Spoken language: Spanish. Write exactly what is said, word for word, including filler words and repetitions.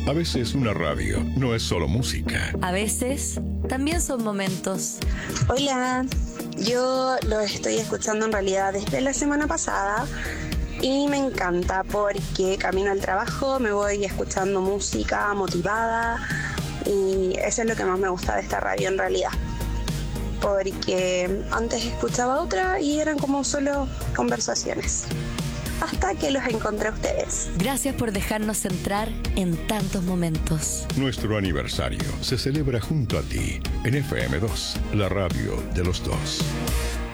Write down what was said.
A veces una radio no es solo música. A veces también son momentos. Hola, yo lo estoy escuchando en realidad desde la semana pasada y me encanta porque camino al trabajo, me voy escuchando música motivada y eso es lo que más me gusta de esta radio en realidad. Porque antes escuchaba otra y eran como solo conversaciones. Hasta que los encontré a ustedes. Gracias por dejarnos entrar en tantos momentos. Nuestro aniversario se celebra junto a ti en F M dos, la radio de los dos.